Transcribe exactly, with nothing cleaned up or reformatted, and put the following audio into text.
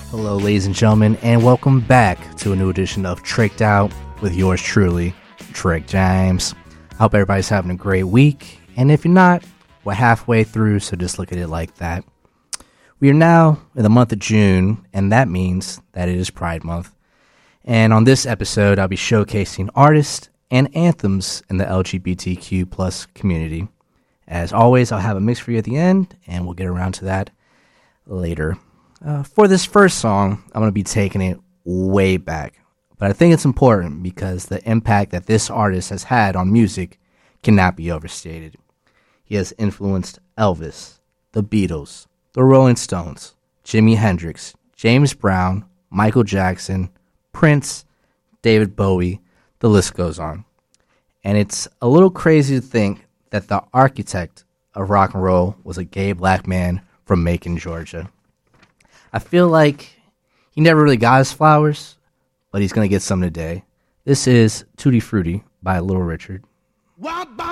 Hello, ladies and gentlemen, and welcome back to a new edition of Tricked Out with yours truly, Trick James. I hope everybody's having a great week, and if you're not, we're halfway through, so just look at it like that. We are now in the month of June, and that means that it is Pride Month. And on this episode, I'll be showcasing artists and anthems in the L G B T Q plus community. As always, I'll have a mix for you at the end, and we'll get around to that later. Uh, for this first song, I'm going to be taking it way back, but I think it's important because the impact that this artist has had on music cannot be overstated. He has influenced Elvis, the Beatles, the Rolling Stones, Jimi Hendrix, James Brown, Michael Jackson, Prince, David Bowie, the list goes on. And it's a little crazy to think that the architect of rock and roll was a gay black man from Macon, Georgia. I feel like he never really got his flowers, but he's going to get some today. This is Tutti Frutti by Little Richard.